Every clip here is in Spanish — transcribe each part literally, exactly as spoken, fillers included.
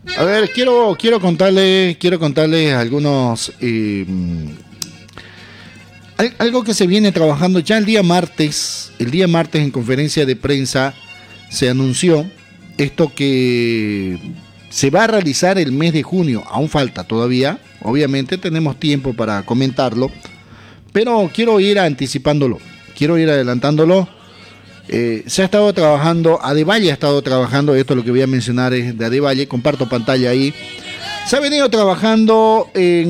A ver, quiero, quiero contarles, quiero contarles algunos eh, algo que se viene trabajando ya el día martes. El día martes en conferencia de prensa se anunció esto que se va a realizar el mes de junio. Aún falta todavía, obviamente tenemos tiempo para comentarlo, pero quiero ir anticipándolo, quiero ir adelantándolo. Eh, se ha estado trabajando, Adevalle ha estado trabajando, esto es lo que voy a mencionar es de Adevalle, comparto pantalla ahí. Se ha venido trabajando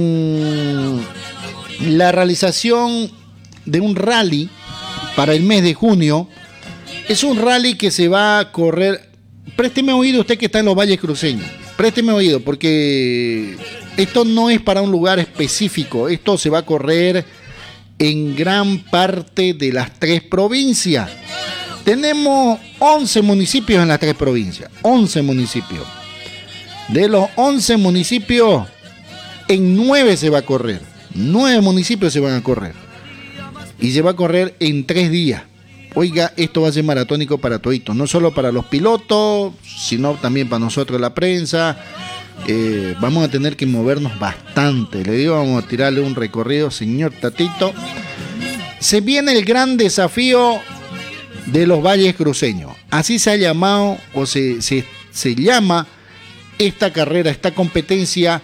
en la realización de un rally para el mes de junio. Es un rally que se va a correr, présteme oído usted que está en los valles cruceños, présteme oído porque esto no es para un lugar específico, esto se va a correr en gran parte de las tres provincias. Tenemos once municipios en las tres provincias, once municipios. De los once municipios, en nueve se va a correr, nueve municipios se van a correr. Y se va a correr en tres días. Oiga, esto va a ser maratónico para toditos, no solo para los pilotos, sino también para nosotros la prensa. Eh, vamos a tener que movernos bastante. Le digo, vamos a tirarle un recorrido, señor Tatito. Se viene el gran desafío de los valles cruceños. Así se ha llamado o se, se, se llama esta carrera, esta competencia,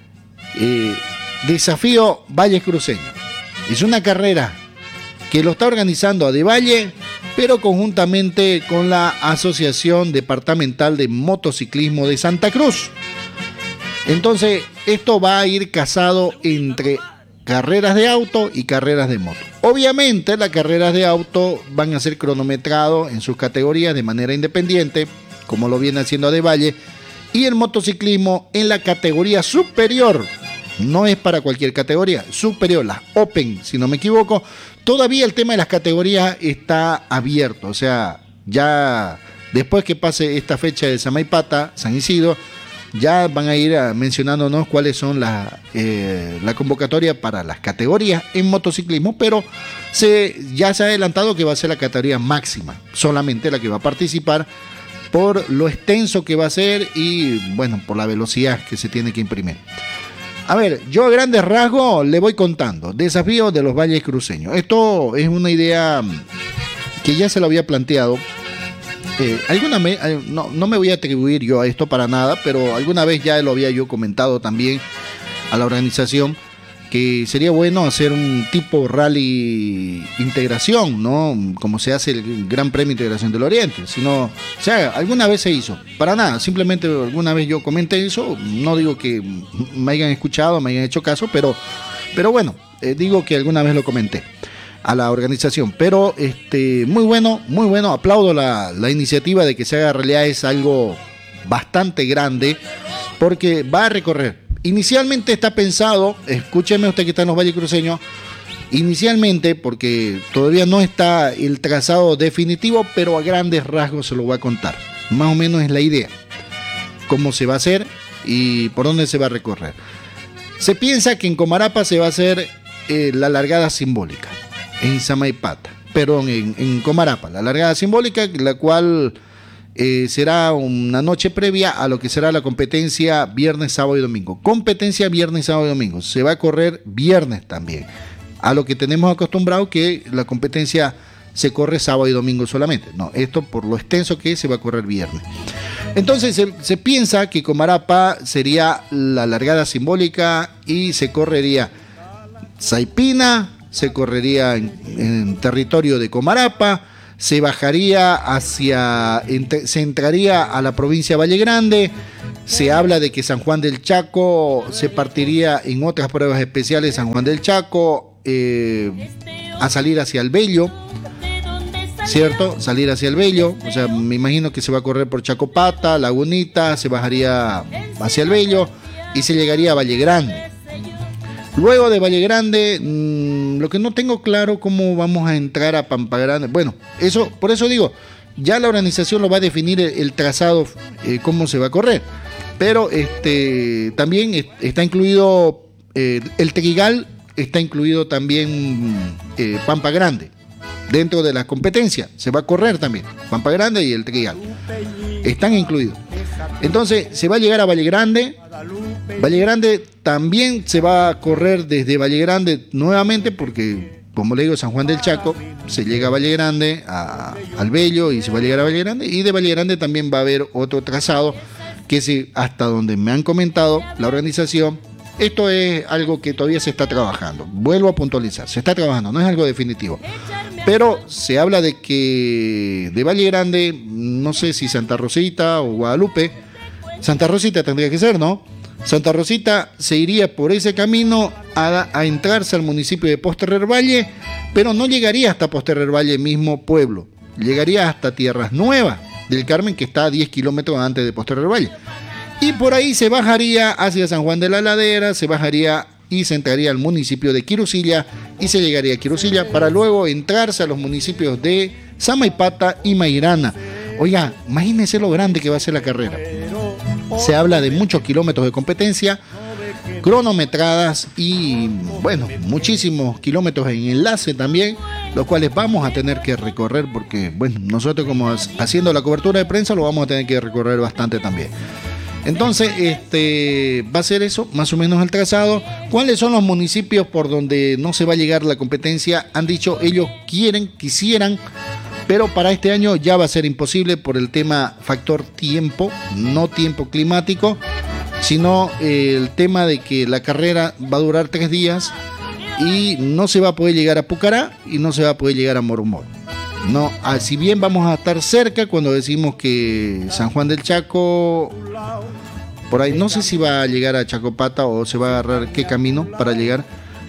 eh, Desafío Valles Cruceños. Es una carrera que lo está organizando Adevalle, pero conjuntamente con la Asociación Departamental de Motociclismo de Santa Cruz. Entonces, esto va a ir casado entre carreras de auto y carreras de moto. Obviamente, las carreras de auto van a ser cronometrados en sus categorías de manera independiente, como lo viene haciendo Adevalle, y el motociclismo en la categoría superior. No es para cualquier categoría, superior, las Open, si no me equivoco. Todavía el tema de las categorías está abierto, o sea, ya después que pase esta fecha de Samaipata, San Isidro, ya van a ir a mencionándonos cuáles son la, eh, la convocatoria para las categorías en motociclismo, pero se, ya se ha adelantado que va a ser la categoría máxima, solamente la que va a participar por lo extenso que va a ser y, bueno, por la velocidad que se tiene que imprimir. A ver, yo a grandes rasgos le voy contando. Desafío de los valles cruceños. Esto es una idea que ya se lo había planteado. Eh, alguna vez, no, no me voy a atribuir yo a esto para nada, pero alguna vez ya lo había yo comentado también a la organización, que sería bueno hacer un tipo rally integración, ¿no? Como se hace el Gran Premio Integración del Oriente. Sino, o sea, alguna vez se hizo. Para nada, simplemente alguna vez yo comenté eso. No digo que me hayan escuchado, me hayan hecho caso, pero, pero bueno, eh, digo que alguna vez lo comenté a la organización. Pero este, muy bueno, muy bueno. Aplaudo la, la iniciativa de que se haga realidad. Es algo bastante grande porque va a recorrer. Inicialmente está pensado, escúcheme usted que está en los valles cruceños, inicialmente, porque todavía no está el trazado definitivo, pero a grandes rasgos se lo voy a contar. Más o menos es la idea, cómo se va a hacer y por dónde se va a recorrer. Se piensa que en Comarapa se va a hacer eh, la largada simbólica, en Samaipata, perdón, en, en Comarapa, la largada simbólica, la cual... Eh, será una noche previa a lo que será la competencia viernes, sábado y domingo. Competencia viernes, sábado y domingo. Se va a correr viernes también. A lo que tenemos acostumbrado que la competencia se corre sábado y domingo solamente. No, esto por lo extenso que es, se va a correr viernes. Entonces se, se piensa que Comarapa sería la largada simbólica y se correría Saipina, se correría en, en territorio de Comarapa, se bajaría hacia, se entraría a la provincia de Valle Grande. Se habla de que San Juan del Chaco se partiría en otras pruebas especiales, San Juan del Chaco, eh, a salir hacia el Bello, ¿cierto? Salir hacia el Bello, o sea, me imagino que se va a correr por Chacopata, Lagunita, se bajaría hacia el Bello y se llegaría a Valle Grande. Luego de Valle Grande, mmm, lo que no tengo claro cómo vamos a entrar a Pampa Grande. Bueno, eso, por eso digo, ya la organización lo va a definir el, el trazado, eh, cómo se va a correr. Pero este también es, está incluido eh, el Trigal, está incluido también eh, Pampa Grande. Dentro de la competencia se va a correr también Pampa Grande y el Trigal. Están incluidos. Entonces se va a llegar a Valle Grande. Valle Grande también se va a correr desde Valle Grande nuevamente porque, como le digo, San Juan del Chaco, se llega a Valle Grande, a, al Bello, y se va a llegar a Valle Grande, y de Valle Grande también va a haber otro trazado que es hasta donde me han comentado la organización. Esto es algo que todavía se está trabajando. Vuelvo a puntualizar, se está trabajando, no es algo definitivo. Pero se habla de que de Valle Grande, no sé si Santa Rosita o Guadalupe, Santa Rosita tendría que ser, ¿no? Santa Rosita se iría por ese camino a, a entrarse al municipio de Posterrer Valle, pero no llegaría hasta Posterrer Valle mismo pueblo, llegaría hasta Tierras Nuevas del Carmen, que está a diez kilómetros antes de Posterrer Valle. Y por ahí se bajaría hacia San Juan de la Ladera, se bajaría y se entraría al municipio de Quirusilla y se llegaría a Quirusilla para luego entrarse a los municipios de Samaipata y Mairana. Oiga, imagínense lo grande que va a ser la carrera. Se habla de muchos kilómetros de competencia, cronometradas y, bueno, muchísimos kilómetros en enlace también, los cuales vamos a tener que recorrer porque, bueno, nosotros como haciendo la cobertura de prensa lo vamos a tener que recorrer bastante también. Entonces, este va a ser eso, más o menos el trazado. ¿Cuáles son los municipios por donde no se va a llegar la competencia? Han dicho, ellos quieren, quisieran, pero para este año ya va a ser imposible por el tema factor tiempo, no tiempo climático, sino eh, el tema de que la carrera va a durar tres días y no se va a poder llegar a Pucará y no se va a poder llegar a Moromoy. No, ah, si bien vamos a estar cerca cuando decimos que San Juan del Chaco, por ahí, no sé si va a llegar a Chacopata o se va a agarrar qué camino para llegar.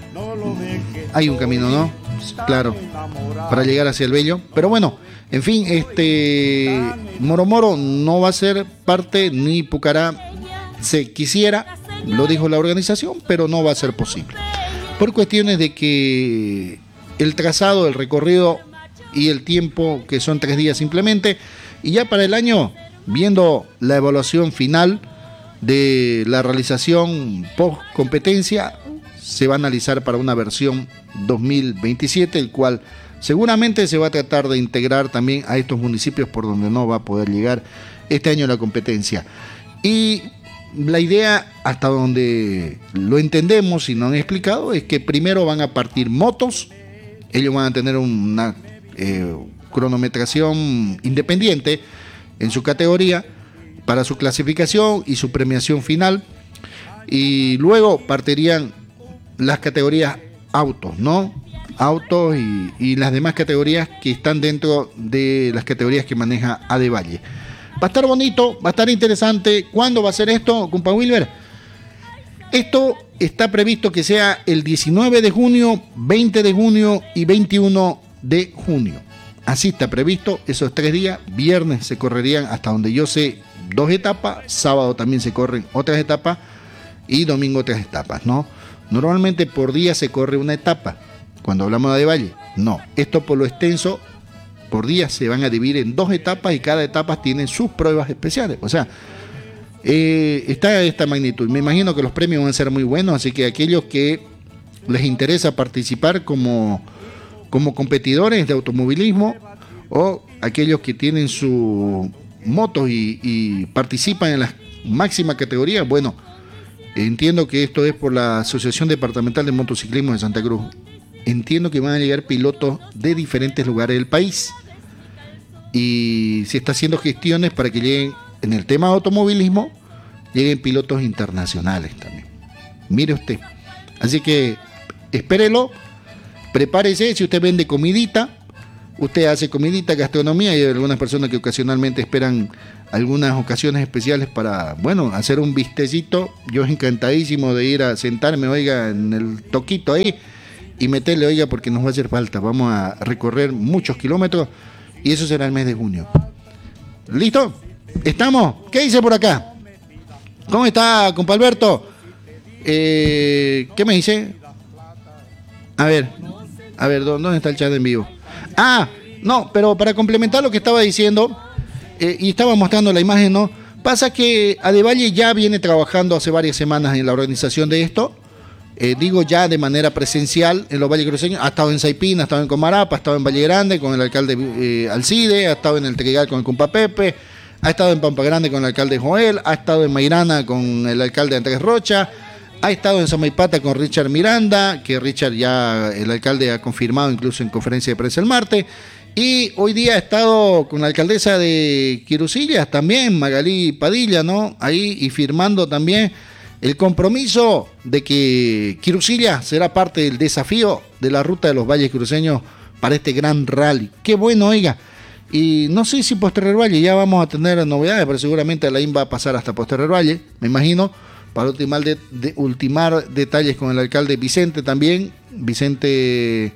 Hay un camino, ¿no? Claro, para llegar hacia el Bello. Pero bueno, en fin, este Moromoro no va a ser parte, ni Pucará se quisiera, lo dijo la organización, pero no va a ser posible. Por cuestiones de que el trazado, el recorrido y el tiempo, que son tres días simplemente, y ya para el año, viendo la evaluación final de la realización post competencia, se va a analizar para una versión dos mil veintisiete, el cual seguramente se va a tratar de integrar también a estos municipios por donde no va a poder llegar este año la competencia. Y la idea, hasta donde lo entendemos y nos han explicado, es que primero van a partir motos, ellos van a tener una eh, cronometración independiente en su categoría para su clasificación y su premiación final, y luego partirían las categorías autos, ¿no? Autos y, y las demás categorías que están dentro de las categorías que maneja Adevalle. Va a estar bonito, va a estar interesante. ¿Cuándo va a ser esto, compa Wilber? Esto está previsto que sea el diecinueve de junio, veinte de junio y veintiuno de junio. Así está previsto esos tres días. Viernes se correrían, hasta donde yo sé, dos etapas. Sábado también se corren otras etapas. Y domingo otras etapas, ¿no? Normalmente por día se corre una etapa. Cuando hablamos de Adevalle, no. Esto por lo extenso, por día se van a dividir en dos etapas y cada etapa tiene sus pruebas especiales. O sea, eh, está de esta magnitud. Me imagino que los premios van a ser muy buenos, así que aquellos que les interesa participar como, como competidores de automovilismo, o aquellos que tienen sus motos y, y participan en las máximas categorías, bueno, entiendo que esto es por la Asociación Departamental de Motociclismo de Santa Cruz. Entiendo que van a llegar pilotos de diferentes lugares del país y se está haciendo gestiones para que lleguen, en el tema de automovilismo, lleguen pilotos internacionales también. Mire usted. Así que espérelo, prepárese. Si usted vende comidita, usted hace comidita, gastronomía, y hay algunas personas que ocasionalmente esperan algunas ocasiones especiales para, bueno, hacer un bistecito. Yo encantadísimo de ir a sentarme, oiga, en el toquito ahí y meterle, oiga, porque nos va a hacer falta. Vamos a recorrer muchos kilómetros y eso será el mes de junio. ¿Listo? ¿Estamos? ¿Qué dice por acá? ¿Cómo está, compa Alberto? Eh, ¿Qué me dice? A ver, a ver, ¿dónde está el chat en vivo? Ah, no, pero para complementar lo que estaba diciendo, eh, y estaba mostrando la imagen, ¿no? Pasa que Adevalle ya viene trabajando hace varias semanas en la organización de esto. Eh, digo ya de manera presencial en los Valles Cruceños. Ha estado en Saipina, ha estado en Comarapa, ha estado en Valle Grande con el alcalde eh, Alcide, ha estado en el Trigal con el compa Pepe, ha estado en Pampa Grande con el alcalde Joel, ha estado en Mairana con el alcalde Andrés Rocha, ha estado en Samaipata con Richard Miranda, que Richard ya, el alcalde ha confirmado incluso en conferencia de prensa el martes, y hoy día ha estado con la alcaldesa de Quirusillas también, Magalí Padilla, ¿no? Ahí, y firmando también el compromiso de que Quirusillas será parte del desafío de la ruta de los valles cruceños para este gran rally. Qué bueno, oiga. Y no sé si Posterior Valle ya vamos a tener novedades, pero seguramente la I N va a pasar hasta Posterior Valle, me imagino, para ultimar, de, de, ultimar detalles con el alcalde Vicente también, Vicente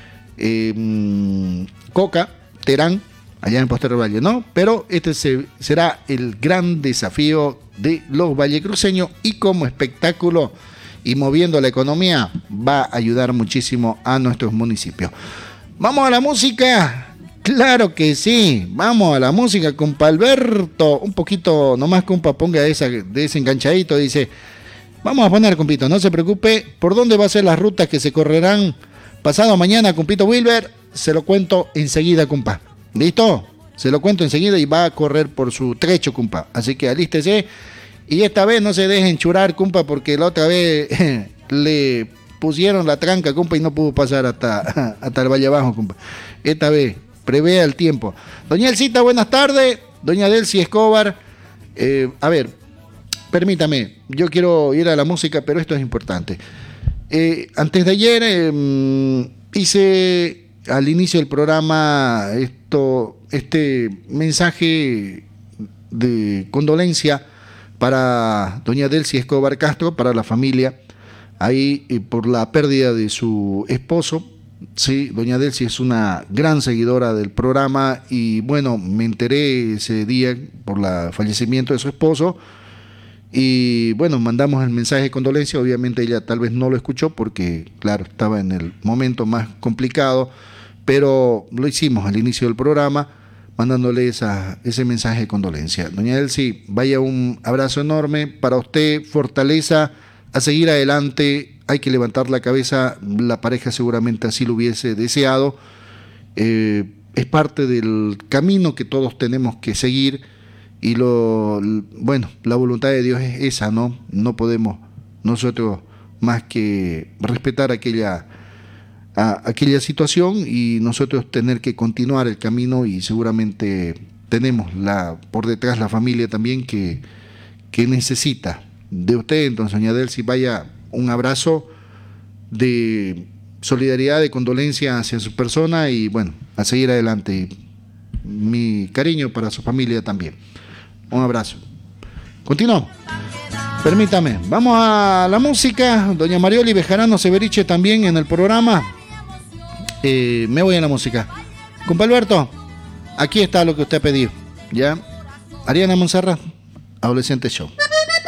eh, Coca, Terán, allá en Posterior Valle, ¿no? Pero este se, será el gran desafío de los vallecruceños y como espectáculo y moviendo la economía va a ayudar muchísimo a nuestros municipios. Vamos a la música. Claro que sí, vamos a la música, compa Alberto, un poquito nomás, compa, ponga esa, de ese enganchadito, dice, vamos a poner, compito, no se preocupe, ¿por dónde va a ser las rutas que se correrán pasado mañana, compito Wilber? Se lo cuento enseguida, compa, ¿listo? Se lo cuento enseguida y va a correr por su trecho, compa, así que alístese, y esta vez no se dejen churar, compa, porque la otra vez le pusieron la tranca, compa, y no pudo pasar hasta, hasta el Valle Abajo, compa, esta vez prevea el tiempo. Doña Elcita, buenas tardes. Doña Delcy Escobar. Eh, a ver, permítame, yo quiero ir a la música, pero esto es importante. Eh, antes de ayer eh, hice al inicio del programa esto, este mensaje de condolencia para doña Delcy Escobar Castro, para la familia, ahí eh, por la pérdida de su esposo. Sí, doña Delcy es una gran seguidora del programa y bueno, me enteré ese día por el fallecimiento de su esposo y bueno, mandamos el mensaje de condolencia. Obviamente ella tal vez no lo escuchó porque claro, estaba en el momento más complicado, pero lo hicimos al inicio del programa mandándole esa, ese mensaje de condolencia. Doña Delcy, vaya un abrazo enorme para usted, fortaleza, a seguir adelante. Hay que levantar la cabeza, la pareja seguramente así lo hubiese deseado, eh, es parte del camino que todos tenemos que seguir y lo, bueno, la voluntad de Dios es esa, ¿no? No podemos nosotros más que respetar aquella, a, aquella situación y nosotros tener que continuar el camino y seguramente tenemos la, por detrás la familia también que, que necesita de usted. Entonces, doña Delcy, vaya un abrazo de solidaridad, de condolencia hacia su persona y bueno, a seguir adelante. Mi cariño para su familia también. Un abrazo. Continuamos. Permítame, vamos a la música. Doña Marioli Bejarano Severiche también en el programa. Eh, me voy a la música. Compa Alberto, aquí está lo que usted ha pedido. ¿Ya? Ariana Monserrat, Adolescente Show.